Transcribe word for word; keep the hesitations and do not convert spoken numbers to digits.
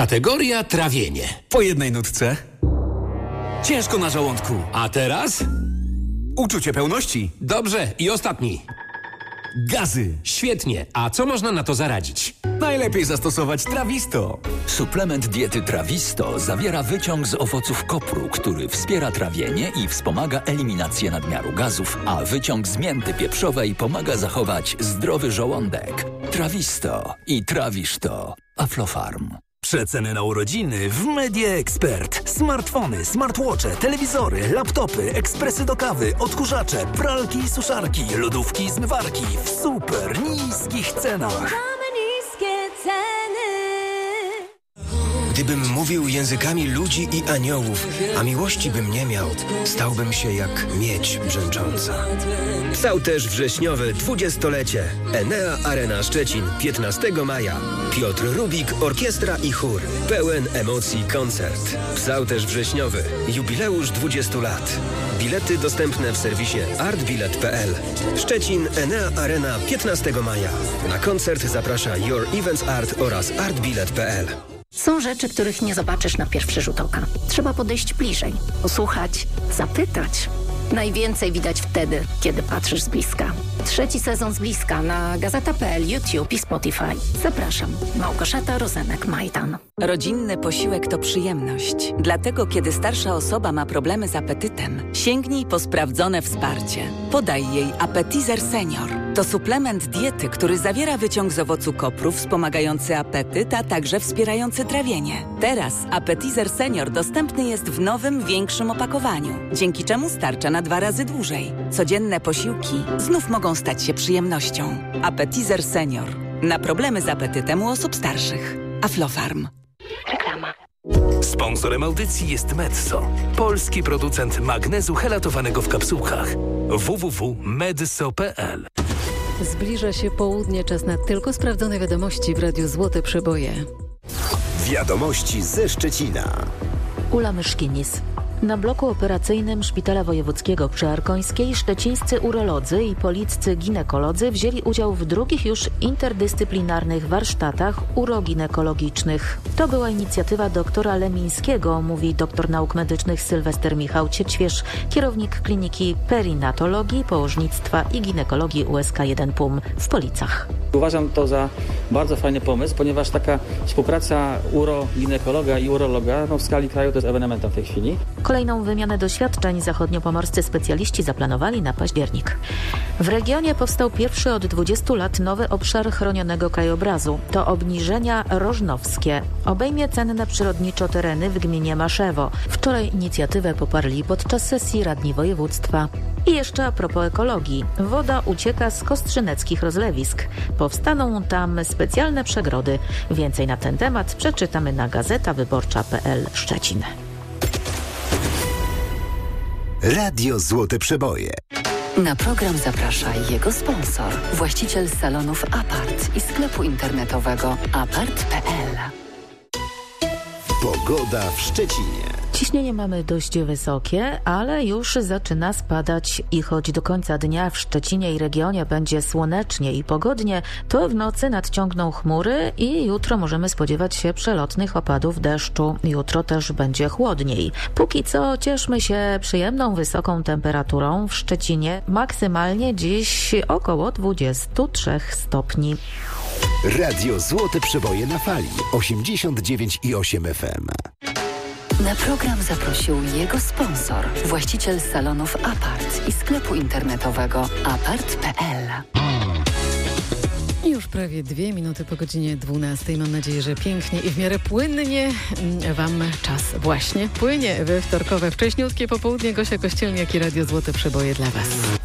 Kategoria trawienie. Po jednej nutce. Ciężko na żołądku. A teraz? Uczucie pełności. Dobrze, i ostatni. Gazy. Świetnie. A co można na to zaradzić? Najlepiej zastosować Trawisto. Suplement diety Trawisto zawiera wyciąg z owoców kopru, który wspiera trawienie i wspomaga eliminację nadmiaru gazów, a wyciąg z mięty pieprzowej pomaga zachować zdrowy żołądek. Trawisto i trawisz to. Aflofarm. Przeceny na urodziny w Media Expert. Smartfony, smartwatche, telewizory, laptopy, ekspresy do kawy, odkurzacze, pralki i suszarki, lodówki i zmywarki w super niskich cenach. Mamy niskie ceny. Gdybym mówił językami ludzi i aniołów, a miłości bym nie miał, stałbym się jak miedź brzęcząca. Psałterz wrześniowy dwudziestolecie. Enea Arena Szczecin, piętnastego maja. Piotr Rubik, orkiestra i chór. Pełen emocji koncert. Psałterz wrześniowy. Jubileusz dwudziestu lat. Bilety dostępne w serwisie artbilet kropka p l. Szczecin, Enea Arena, piętnastego maja. Na koncert zaprasza Your Events Art oraz artbilet kropka p l. Są rzeczy, których nie zobaczysz na pierwszy rzut oka. Trzeba podejść bliżej, posłuchać, zapytać. Najwięcej widać wtedy, kiedy patrzysz z bliska. Trzeci sezon z bliska na gazeta kropka p l, YouTube i Spotify. Zapraszam. Małgorzata Rozenek-Majdan. Rodzinny posiłek to przyjemność. Dlatego, kiedy starsza osoba ma problemy z apetytem, sięgnij po sprawdzone wsparcie. Podaj jej Appetizer Senior. To suplement diety, który zawiera wyciąg z owocu kopru wspomagający apetyt, a także wspierający trawienie. Teraz Appetizer Senior dostępny jest w nowym, większym opakowaniu, dzięki czemu starcza na dwa razy dłużej. Codzienne posiłki znów mogą stać się przyjemnością. Appetizer Senior. Na problemy z apetytem u osób starszych. Aflofarm. Reklama. Sponsorem audycji jest Medso, polski producent magnezu helatowanego w kapsułkach. w w w kropka medso kropka p l. Zbliża się południe, czas na tylko sprawdzone wiadomości w Radiu Złote Przeboje. Wiadomości ze Szczecina. Ula Myszkinis. Na bloku operacyjnym Szpitala Wojewódzkiego przy Arkońskiej szczecińscy urolodzy i policcy ginekolodzy wzięli udział w drugich już interdyscyplinarnych warsztatach uroginekologicznych. To była inicjatywa doktora Lemińskiego, mówi doktor nauk medycznych Sylwester Michał Ciećwierz, kierownik Kliniki Perinatologii, Położnictwa i Ginekologii U S K jeden P U M w Policach. Uważam to za bardzo fajny pomysł, ponieważ taka współpraca uroginekologa i urologa no w skali kraju to jest ewenementem w tej chwili. Kolejną wymianę doświadczeń zachodniopomorscy specjaliści zaplanowali na październik. W regionie powstał pierwszy od dwudziestu lat nowy obszar chronionego krajobrazu. To Obniżenia Rożnowskie. Obejmie cenne przyrodniczo tereny w gminie Maszewo. Wczoraj inicjatywę poparli podczas sesji radni województwa. I jeszcze a propos ekologii. Woda ucieka z kostrzyneckich rozlewisk. Powstaną tam specjalne przegrody. Więcej na ten temat przeczytamy na gazeta wyborcza kropka p l Szczecin. Radio Złote Przeboje. Na program zaprasza jego sponsor, właściciel salonów Apart i sklepu internetowego apart kropka p l. Pogoda w Szczecinie. Ciśnienie mamy dość wysokie, ale już zaczyna spadać i choć do końca dnia w Szczecinie i regionie będzie słonecznie i pogodnie, to w nocy nadciągną chmury i jutro możemy spodziewać się przelotnych opadów deszczu. Jutro też będzie chłodniej. Póki co cieszmy się przyjemną, wysoką temperaturą w Szczecinie. Maksymalnie dziś około dwudziestu trzech stopni. Radio Złote Przeboje na fali osiemdziesiąt dziewięć i osiem F M. Na program zaprosił jego sponsor, właściciel salonów Apart i sklepu internetowego apart kropka p l. Już prawie dwie minuty po godzinie dwunastej. Mam nadzieję, że pięknie i w miarę płynnie Wam czas właśnie płynie we wtorkowe, wcześniutkie popołudnie. Gosia Kościelniak i Radio Złote Przeboje dla Was.